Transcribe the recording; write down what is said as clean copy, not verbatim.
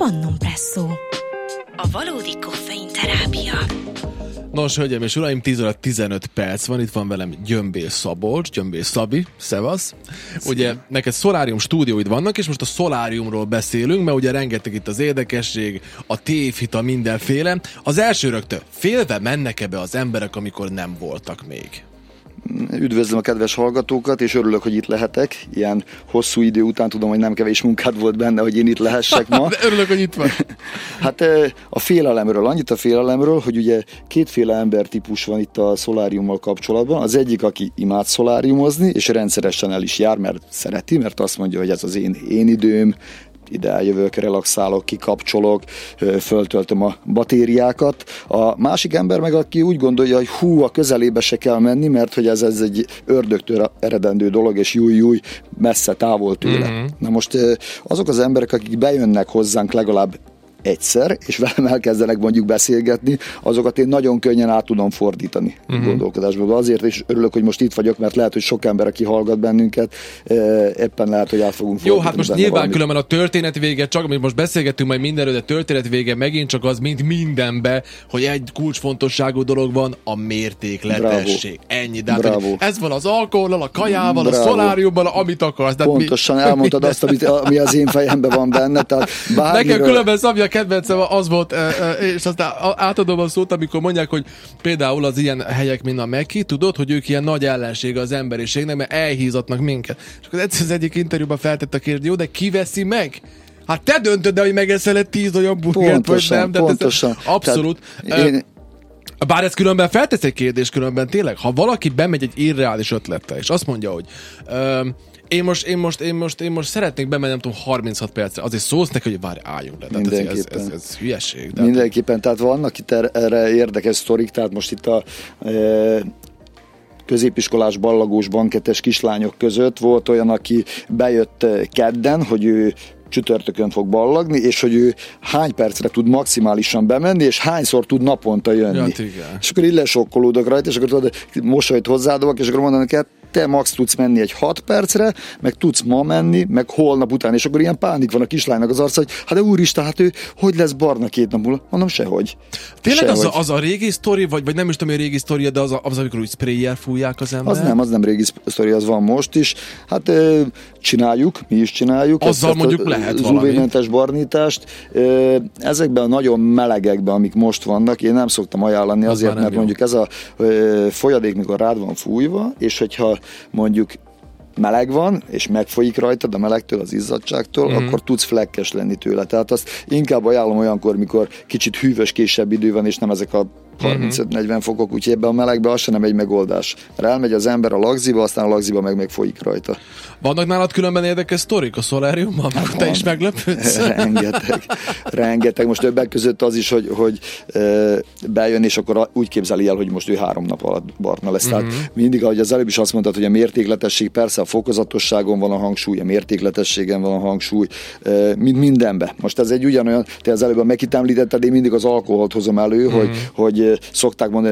Bannum Presszó. A valódi koffein terápia. Nos, hölgyeim és uraim, 10 óra 15 perc van, itt van velem Gyömbér Szabolcs, Gyömbér Szabi, szevasz. Ugye neked szolárium stúdióid vannak, és most a szoláriumról beszélünk, mert ugye rengeteg itt az érdekesség, a tévhit, a mindenféle. Az első rögtön, félve mennek ebbe az emberek, amikor nem voltak még? Üdvözlöm a kedves hallgatókat, és örülök, hogy itt lehetek. Ilyen hosszú idő után tudom, hogy nem kevés munkád volt benne, hogy én itt lehessek ma. De örülök, hogy itt van. Hát a félelemről, hogy ugye kétféle embertípus van itt a szoláriummal kapcsolatban. Az egyik, aki imád szoláriumozni, és rendszeresen el is jár, mert szereti, mert azt mondja, hogy ez az én időm, ide eljövök, relaxálok, kikapcsolok, föltöltöm a batériákat. A másik ember meg, aki úgy gondolja, hogy a közelébe se kell menni, mert hogy ez egy ördögtől eredendő dolog, és júj, messze távol tőle. Mm-hmm. Na most azok az emberek, akik bejönnek hozzánk legalább egyszer, és velem elkezdenek mondjuk beszélgetni, azokat én nagyon könnyen át tudom fordítani gondolkodásból. Azért is örülök, hogy most itt vagyok, mert lehet, hogy sok ember, aki hallgat bennünket, éppen lehet, hogy át fogunk fordítani. Jó, hát most nyilván különben a történet vége, csak amit most beszélgettünk majd mindenről, de történet vége megint csak az, mint mindenbe, hogy egy kulcsfontosságú dolog van, a mértékletesség. Ennyi. De hát, ez van az alkohollal, a kajával, a szoláriummal, amit akarsz. Pontosan elmondtad azt, ami az én fejemben van benne. Tehát nekem különben Szabja kedvencem az volt, és aztán átadom a szót, amikor mondják, hogy például az ilyen helyek, mint a Meki, tudod, hogy ők ilyen nagy ellensége az emberiségnek, mert elhízatnak minket. És akkor egyszer az egyik interjúban feltett a kérdést, jó, de ki veszi meg? Hát te döntöd, de hogy megeszel 10 olyan burgert, vagy nem? Pontosan. Abszolút. Bár ez különben feltesz egy kérdés különben, tényleg, ha valaki bemegy egy irreális ötlettel, és azt mondja, hogy én most szeretnék bemenni, nem tudom, 36 percre. Azért szólsz neki, hogy várj, álljunk le. Mindenképpen. Ez hülyeség. De mindenképpen, tehát vannak itt erre érdekes sztorik, tehát most itt a középiskolás ballagós bankettes kislányok között volt olyan, aki bejött kedden, hogy ő csütörtökön fog ballagni, és hogy ő hány percre tud maximálisan bemenni, és hányszor tud naponta jönni. Ja, és akkor így lesokkolódok rajta, és akkor tudod, mosolyt hozzádobok, és akkor mondanak, hát te max tudsz menni egy 6 percre, meg tudsz ma menni, meg holnap után, és akkor ilyen pánik van a kislánynak az arca, hogy hát de úristen, hát ő hogy lesz barna 2 nap múlva? Mondom, sehogy. Tényleg az a régi sztori, vagy nem is tudom, hogy régi sztoria, de az amikor úgy sprayjel fújják az ember? Az nem régi sztori, az van most is. Hát csináljuk, mi is csináljuk. Azzal mondjuk lehet valami. UV-mentes barnítást. Ezekben a nagyon melegekben, amik most vannak, én nem szoktam ajánlani azért, mert mondjuk ez a folyadék, mikor rád van fújva, és hogyha mondjuk meleg van, és megfolyik rajtad a melegtől, az izzadságtól, akkor tudsz flekkes lenni tőle. Tehát azt inkább ajánlom olyankor, mikor kicsit hűvöskésebb idő van, és nem ezek a 35-40 fokok, úgyhogy ebben a melegben az sem nem egy megoldás. Mert elmegy az ember a lagziba, aztán a lagziba meg megfolyik rajta. Vannak nálad különben érdekes sztorik a szoláriumban, amikor te is meglepődsz? Rengeteg. Most többek között az is, hogy bejön, és akkor úgy képzeli el, hogy most ő 3 nap alatt barna lesz. Tehát mindig, ahogy az előbb is azt mondtad, hogy a mértékletesség, persze a fokozatosságon van a hangsúly, a mértékletességen van a hangsúly, mint mindenben. Most ez egy ugyanolyan, te az előbb a Mekit említetted, én mindig az alkoholt hozom elő, hogy szokták mondani,